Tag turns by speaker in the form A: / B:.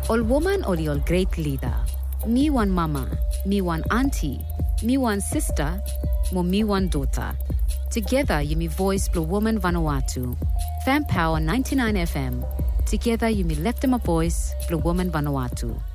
A: All woman or all great leader. Me one mama, me one auntie, me one sister, mo me one daughter. Together you me voice Blue Woman Vanuatu. Fan Power 99 FM. Together you me left them a voice Blue Woman Vanuatu.